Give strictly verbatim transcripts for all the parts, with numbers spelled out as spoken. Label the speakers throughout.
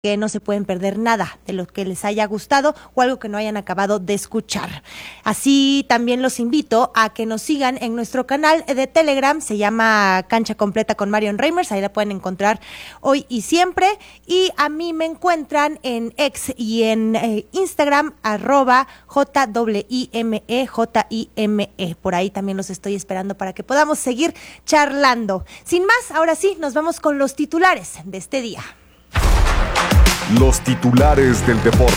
Speaker 1: que no se pueden perder nada de lo que les haya gustado o algo que no hayan acabado de escuchar. Así también los invito a que nos sigan en nuestro canal de Telegram, se llama Cancha Completa con Marion Reimers, ahí la pueden encontrar hoy y siempre, y a mí me encuentran en X y en eh, Instagram, arroba J W I M E, J I M E, por ahí también los estoy esperando para que podamos seguir charlando. Sin más, ahora sí, nos vamos con los titulares de este día.
Speaker 2: Los titulares del deporte.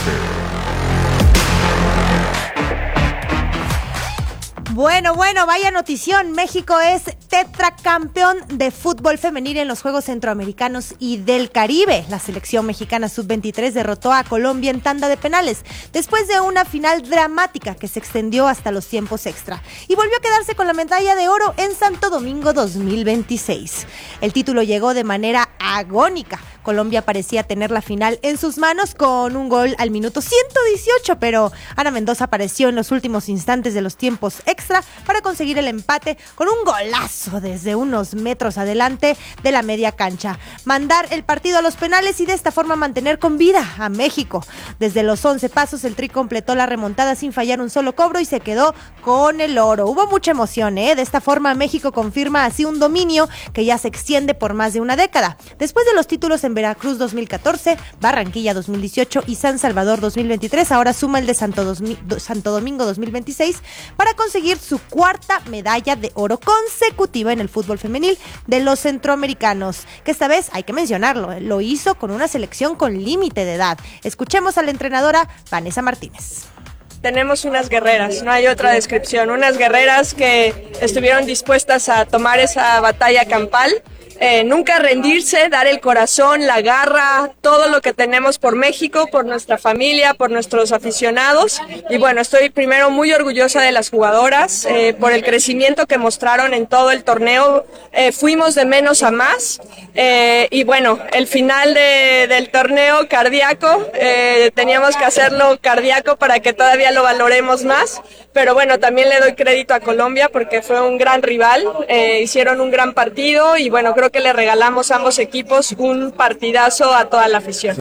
Speaker 1: Bueno, bueno, vaya notición. México es tetracampeón de fútbol femenil en los Juegos Centroamericanos y del Caribe. La selección mexicana sub veintitrés derrotó a Colombia en tanda de penales, después de una final dramática que se extendió hasta los tiempos extra, y volvió a quedarse con la medalla de oro en Santo Domingo dos mil veintiséis. El título llegó de manera agónica. Colombia parecía tener la final en sus manos con un gol al minuto ciento dieciocho, pero Ana Mendoza apareció en los últimos instantes de los tiempos extra para conseguir el empate con un golazo desde unos metros adelante de la media cancha, mandar el partido a los penales y de esta forma mantener con vida a México. Desde los once pasos el Tri completó la remontada sin fallar un solo cobro y se quedó con el oro. Hubo mucha emoción, ¿eh? De esta forma México confirma así un dominio que ya se extiende por más de una década. Después de los títulos en Veracruz dos mil catorce, Barranquilla dos mil dieciocho y San Salvador dos mil veintitrés, ahora suma el de Santo, dos mil, Santo Domingo dos mil veintiséis para conseguir su cuarta medalla de oro consecutiva en el fútbol femenil de los centroamericanos, que esta vez, hay que mencionarlo, lo hizo con una selección con límite de edad. Escuchemos a la entrenadora Vanessa Martínez.
Speaker 3: Tenemos unas guerreras, no hay otra descripción, unas guerreras que estuvieron dispuestas a tomar esa batalla campal. Eh, nunca rendirse, dar el corazón, la garra, todo lo que tenemos por México, por nuestra familia, por nuestros aficionados. Y bueno, estoy primero muy orgullosa de las jugadoras eh, por el crecimiento que mostraron en todo el torneo. Eh, fuimos de menos a más eh, y bueno, el final de, del torneo cardíaco, eh, teníamos que hacerlo cardíaco para que todavía lo valoremos más. Pero bueno, también le doy crédito a Colombia porque fue un gran rival, eh, hicieron un gran partido y bueno, creo que le regalamos a ambos equipos un partidazo a toda la afición.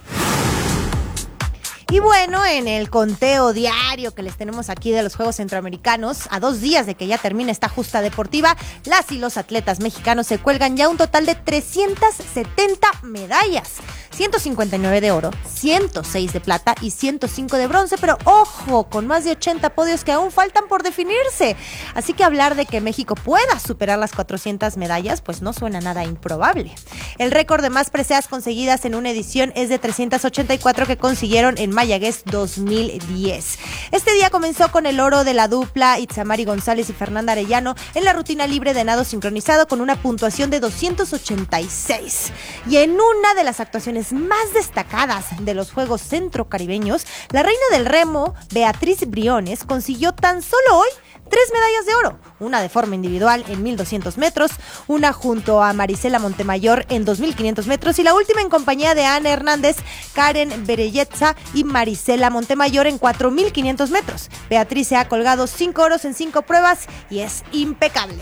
Speaker 1: Y bueno, en el conteo diario que les tenemos aquí de los Juegos Centroamericanos, a dos días de que ya termine esta justa deportiva, las y los atletas mexicanos se cuelgan ya un total de trescientas setenta medallas. ciento cincuenta y nueve de oro, ciento seis de plata y ciento cinco de bronce, pero ojo, con más de ochenta podios que aún faltan por definirse. Así que hablar de que México pueda superar las cuatrocientas medallas, pues no suena nada improbable. El récord de más preseas conseguidas en una edición es de trescientas ochenta y cuatro que consiguieron en Mayagüez dos mil diez. Este día comenzó con el oro de la dupla Itzamari González y Fernanda Arellano en la rutina libre de nado sincronizado con una puntuación de doscientos ochenta y seis. Y en una de las actuaciones más destacadas de los Juegos Centrocaribeños, la reina del remo, Beatriz Briones, consiguió tan solo hoy tres medallas de oro, una de forma individual en mil doscientos metros, una junto a Marisela Montemayor en dos mil quinientos metros y la última en compañía de Ana Hernández, Karen Bereyetza y Marisela Montemayor en cuatro mil quinientos metros. Beatriz se ha colgado cinco oros en cinco pruebas y es impecable.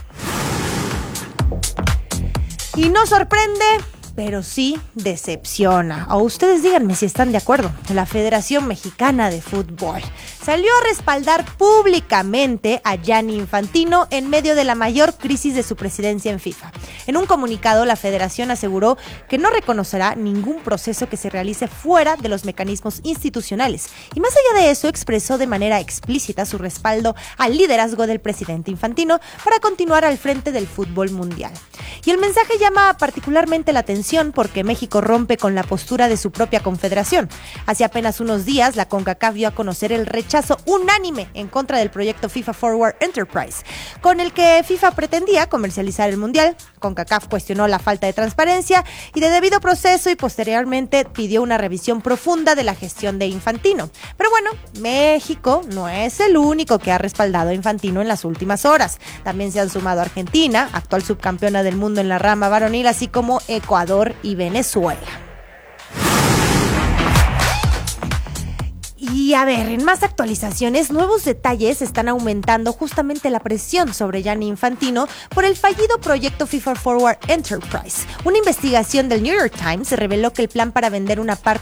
Speaker 1: Y no sorprende, pero sí decepciona. O ustedes díganme si están de acuerdo. La Federación Mexicana de Fútbol salió a respaldar públicamente a Gianni Infantino en medio de la mayor crisis de su presidencia en FIFA. En un comunicado, la federación aseguró que no reconocerá ningún proceso que se realice fuera de los mecanismos institucionales. Y más allá de eso, expresó de manera explícita su respaldo al liderazgo del presidente Infantino para continuar al frente del fútbol mundial. Y el mensaje llama particularmente la atención porque México rompe con la postura de su propia confederación. Hace apenas unos días, la CONCACAF dio a conocer el rechazo unánime en contra del proyecto FIFA Forward Enterprise, con el que FIFA pretendía comercializar el Mundial. CONCACAF cuestionó la falta de transparencia y de debido proceso y posteriormente pidió una revisión profunda de la gestión de Infantino. Pero bueno, México no es el único que ha respaldado a Infantino en las últimas horas. También se han sumado Argentina, actual subcampeona del mundo en la rama varonil, así como Ecuador y Venezuela. Y Y a ver, en más actualizaciones, nuevos detalles están aumentando justamente la presión sobre Gianni Infantino por el fallido proyecto FIFA Forward Enterprise. Una investigación del New York Times reveló que el plan para vender una parte